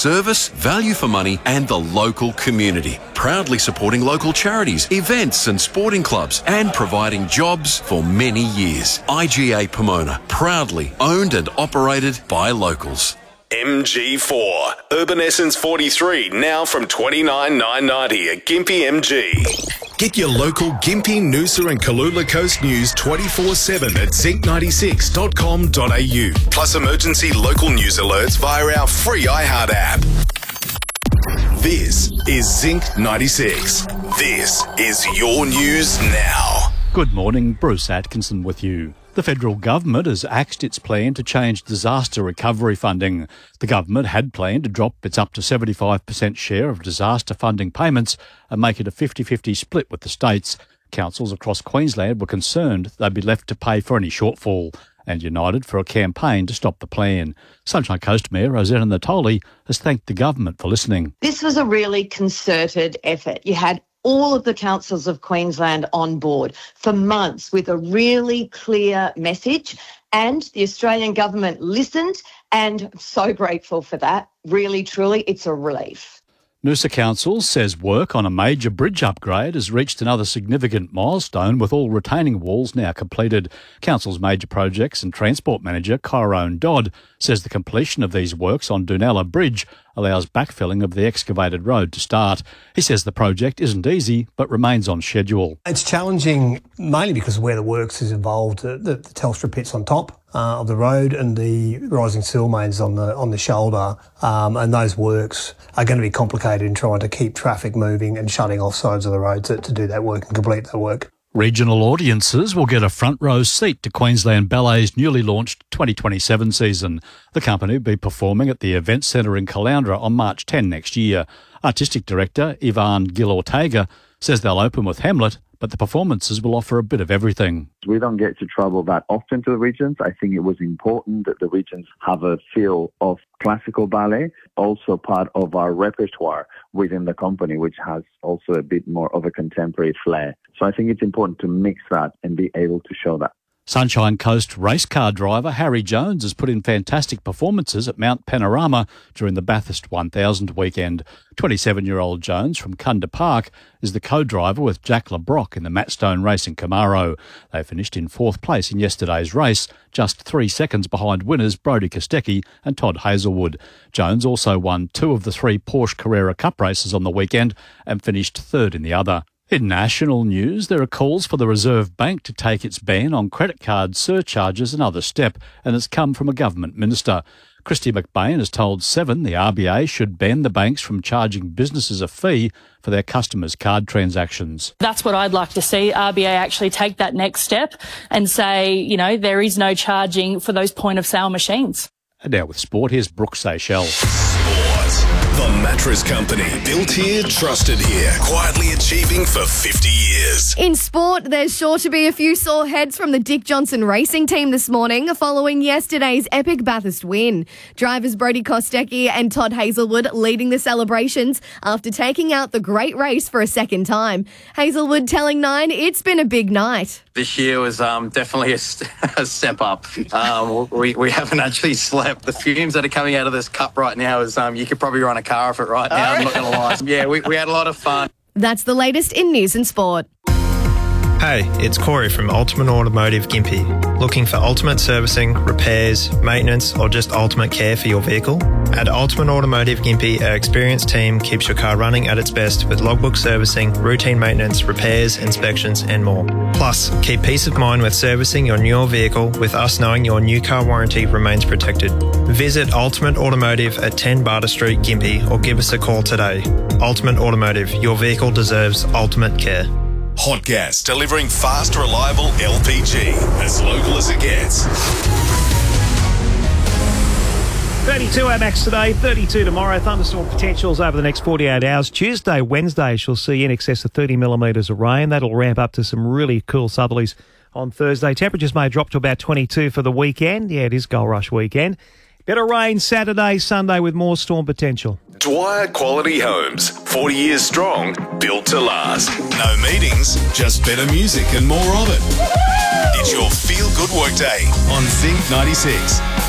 service, value for money and the local community. Proudly supporting local charities, events and sporting clubs and providing jobs for many years. IGA Pomona, proudly owned and operated by locals. MG4. Urban Essence 43, now from $29,990 at Gympie MG. Get your local Gympie, Noosa and Kalula Coast news 24/7 at zinc96.com.au. Plus emergency local news alerts via our free iHeart app. This is Zinc 96. This is your news now. Good morning, Bruce Atkinson with you. The federal government has axed its plan to change disaster recovery funding. The government had planned to drop its up to 75% share of disaster funding payments and make it a 50-50 split with the states. Councils across Queensland were concerned they'd be left to pay for any shortfall and united for a campaign to stop the plan. Sunshine Coast Mayor Rosetta Natoli has thanked the government for listening. This was a really concerted effort. You had all of the councils of Queensland on board for months with a really clear message, and the Australian government listened, and I'm so grateful for that. Really, truly, it's a relief. Noosa Council says work on a major bridge upgrade has reached another significant milestone, with all retaining walls now completed. Council's major projects and transport manager, Kyrone Dodd, says the completion of these works on Dunella Bridge allows backfilling of the excavated road to start. He says the project isn't easy, but remains on schedule. It's challenging mainly because of where the works is involved. The Telstra pit's on top of the road and the rising sill mains on the shoulder, and those works are going to be complicated in trying to keep traffic moving and shutting off sides of the road to do that work and complete that work. Regional audiences will get a front row seat to Queensland Ballet's newly launched 2027 season. The company will be performing at the Event Centre in Caloundra on March 10 next year. Artistic Director Ivan Gil-Ortega says they'll open with Hamlet, but the performances will offer a bit of everything. We don't get to travel that often to the regions. I think it was important that the regions have a feel of classical ballet, also part of our repertoire within the company, which has also a bit more of a contemporary flair. So I think it's important to mix that and be able to show that. Sunshine Coast race car driver Harry Jones has put in fantastic performances at Mount Panorama during the Bathurst 1000 weekend. 27-year-old Jones from Kunda Park is the co-driver with Jack LeBrock in the Matt Stone Racing Camaro. They finished in fourth place in yesterday's race, just 3 seconds behind winners Brodie Kostecki and Todd Hazelwood. Jones also won 2 of the 3 Porsche Carrera Cup races on the weekend and finished third in the other. In national news, there are calls for the Reserve Bank to take its ban on credit card surcharges another step, and it's come from a government minister. Christy McBain has told Seven the RBA should ban the banks from charging businesses a fee for their customers' card transactions. That's what I'd like to see, RBA actually take that next step and say, there is no charging for those point-of-sale machines. And now with sport, here's Brooke Seychelles. The Mattress Company. Built here, trusted here. Quietly achieving for 50 years. In sport, there's sure to be a few sore heads from the Dick Johnson racing team this morning following yesterday's epic Bathurst win. Drivers Brodie Kostecki and Todd Hazelwood leading the celebrations after taking out the great race for a second time. Hazelwood telling Nine it's been a big night. This year was definitely a step up. We haven't actually slept. The fumes that are coming out of this cup right now is you could probably run a car off it right now. I'm not going to lie. Yeah, we had a lot of fun. That's the latest in news and sport. Hey, it's Corey from Ultimate Automotive Gympie. Looking for ultimate servicing, repairs, maintenance, or just ultimate care for your vehicle? At Ultimate Automotive Gympie, our experienced team keeps your car running at its best with logbook servicing, routine maintenance, repairs, inspections, and more. Plus, keep peace of mind with servicing your newer vehicle with us knowing your new car warranty remains protected. Visit Ultimate Automotive at 10 Barter Street, Gympie, or give us a call today. Ultimate Automotive, your vehicle deserves ultimate care. Hot Gas, delivering fast, reliable LPG, as local as it gets. 32 our max today, 32 tomorrow. Thunderstorm potentials over the next 48 hours. Tuesday, Wednesday, she'll see in excess of 30 millimetres of rain. That'll ramp up to some really cool southerlies on Thursday. Temperatures may drop to about 22 for the weekend. Yeah, it is Gold Rush weekend. Bit of rain Saturday, Sunday with more storm potential. Dwyer Quality Homes, 40 years strong, built to last. No meetings, just better music and more of it. It's your feel-good workday on Zinc 96.